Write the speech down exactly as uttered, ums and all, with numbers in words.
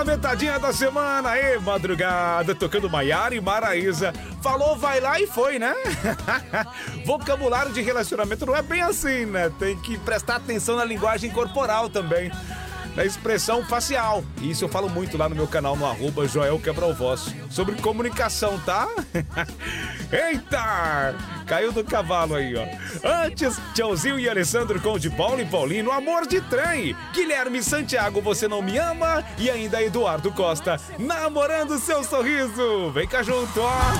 Metadinha da semana, aí, madrugada, tocando Maiara e Maraísa. Falou, vai lá e foi, né? Vocabulário de relacionamento não é bem assim, né? Tem que prestar atenção na linguagem corporal também, na expressão facial. Isso eu falo muito lá no meu canal, no arroba Joel Quebra-o-Voz, sobre comunicação, tá? Eita! Caiu do cavalo aí, ó. Antes, Tchauzinho e Alessandro com de Paulo e Paulinho, Amor de Trem. Guilherme Santiago, Você Não Me Ama. E ainda Eduardo Costa, Namorando Seu Sorriso. Vem cá junto, ó.